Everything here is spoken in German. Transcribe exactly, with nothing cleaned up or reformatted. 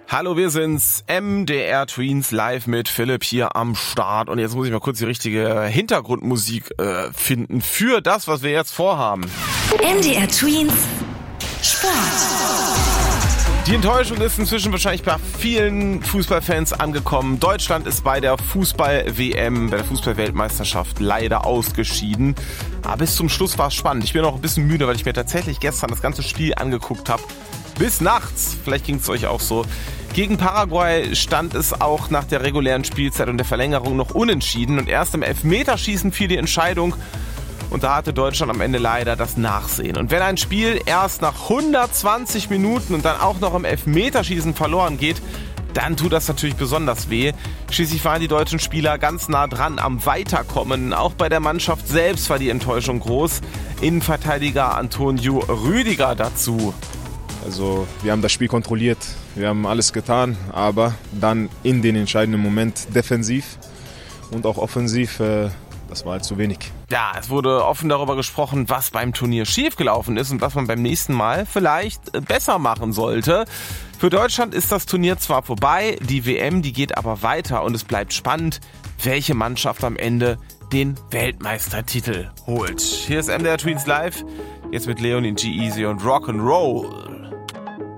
Hallo, wir sind's, M D R Tweens live mit Philipp hier am Start. Und jetzt muss ich mal kurz die richtige Hintergrundmusik äh, finden für das, was wir jetzt vorhaben. M D R Tweens Sport. Die Enttäuschung ist inzwischen wahrscheinlich bei vielen Fußballfans angekommen. Deutschland ist bei der Fußball-W M, bei der Fußball-Weltmeisterschaft leider ausgeschieden. Aber bis zum Schluss war es spannend. Ich bin noch ein bisschen müde, weil ich mir tatsächlich gestern das ganze Spiel angeguckt habe. Bis nachts, vielleicht ging es euch auch so. Gegen Paraguay stand es auch nach der regulären Spielzeit und der Verlängerung noch unentschieden. Und erst im Elfmeterschießen fiel die Entscheidung. Und da hatte Deutschland am Ende leider das Nachsehen. Und wenn ein Spiel erst nach hundertzwanzig Minuten und dann auch noch im Elfmeterschießen verloren geht, dann tut das natürlich besonders weh. Schließlich waren die deutschen Spieler ganz nah dran am Weiterkommen. Auch bei der Mannschaft selbst war die Enttäuschung groß. Innenverteidiger Antonio Rüdiger dazu. Also wir haben das Spiel kontrolliert, wir haben alles getan, aber dann in den entscheidenden Moment defensiv und auch offensiv, äh, das war halt zu wenig. Ja, es wurde offen darüber gesprochen, was beim Turnier schiefgelaufen ist und was man beim nächsten Mal vielleicht besser machen sollte. Für Deutschland ist das Turnier zwar vorbei, die W M, die geht aber weiter und es bleibt spannend, welche Mannschaft am Ende den Weltmeistertitel holt. Hier ist M D R Tweens live, jetzt mit Leonie G-Eazy und Rock'n'Roll.